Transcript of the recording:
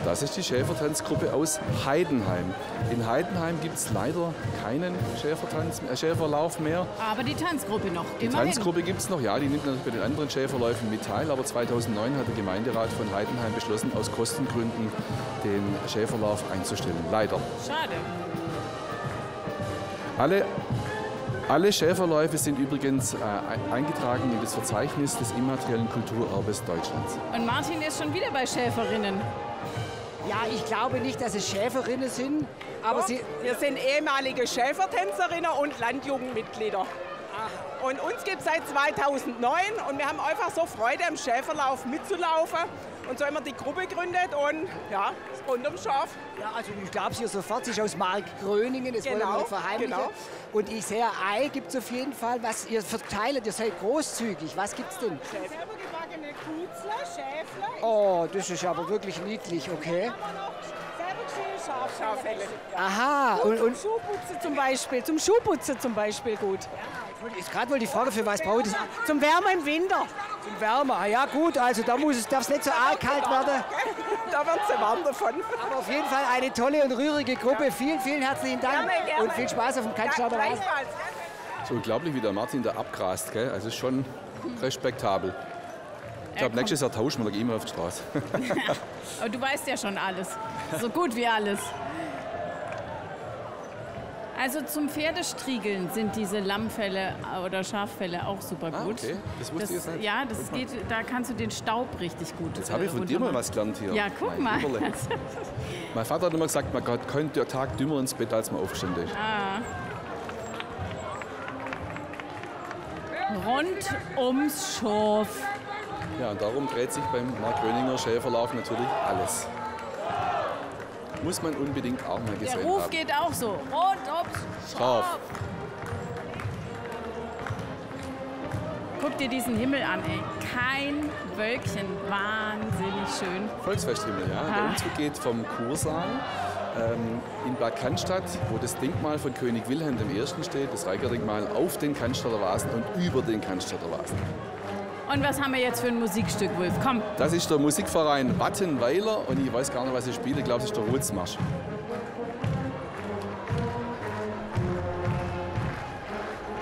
Das ist die Schäfertanzgruppe aus Heidenheim. In Heidenheim gibt es leider keinen Schäferlauf mehr. Aber die Tanzgruppe noch. Die Tanzgruppe gibt es noch, ja, die nimmt natürlich bei den anderen Schäferläufen mit teil. Aber 2009 hat der Gemeinderat von Heidenheim beschlossen, aus Kostengründen den Schäferlauf einzustellen. Leider. Schade. Alle Schäferläufe sind übrigens eingetragen in das Verzeichnis des immateriellen Kulturerbes Deutschlands. Und Martin ist schon wieder bei Schäferinnen. Ja, ich glaube nicht, dass es Schäferinnen sind, aber wir sind ehemalige Schäfertänzerinnen und Landjugendmitglieder. Und uns gibt es seit 2009 und wir haben einfach so Freude, im Schäferlauf mitzulaufen. Und so haben wir die Gruppe gegründet und ja, rundum Schaf. Ja, also ich glaube hier sofort, sie ist aus Markgröningen, das wollen wir nicht verheimlichen. Genau. Und ich sehe, Ei gibt es auf jeden Fall, was ihr verteilt, ihr seid großzügig. Was gibt es denn? Selber gebackene Kutzler, Schäfler. Oh, das ist aber wirklich niedlich, okay. Schaffelle. Aha. Und Schuhputze zum Beispiel, zum Schuhputzen zum Beispiel gut. Ja, ist gerade wohl die Frage, für was braucht es? Zum Wärmen im Winter. Zum Wärmer, ja gut, also da darf es nicht so arg kalt werden. Da wird es warm davon. Aber auf jeden Fall eine tolle und rührige Gruppe. Vielen, vielen herzlichen Dank. Gerne. Und viel Spaß auf dem Cannstatter Wasser. So unglaublich, wie der Martin da abgrast, gell? Also ist schon respektabel. Ich glaube, nächstes Jahr tauschen wir, da gehen wir auf die Straße. Aber du weißt ja schon alles. So gut wie alles. Also zum Pferdestriegeln sind diese Lammfelle oder Schaffelle auch super gut. Okay, das wusste ich jetzt nicht. Ja, das geht, da kannst du den Staub richtig gut. Jetzt habe ich von dir mal was gelernt hier. Ja, guck mal. Mein Vater hat immer gesagt, man könnte der Tag dümmer ins Bett, als man aufgestanden ist. Ah. Rund ums Schaf. Ja, und darum dreht sich beim Markgröninger Schäferlauf natürlich alles. Muss man unbedingt auch mal gesehen haben. Der Ruf geht auch so. Rund ums Schaf. Guck dir diesen Himmel an, ey. Kein Wölkchen. Wahnsinnig schön. Volksfesthimmel, ja. Der Umzug geht vom Kursaal in Bad Cannstatt, wo das Denkmal von König Wilhelm I. steht, das Reigerdenkmal, auf den Cannstatter Wasen und über den Cannstatter Wasen. Und was haben wir jetzt für ein Musikstück, Wolf? Komm. Das ist der Musikverein Wattenweiler und ich weiß gar nicht, was ich spiele. Ich glaube, das ist der Rotsmarsch.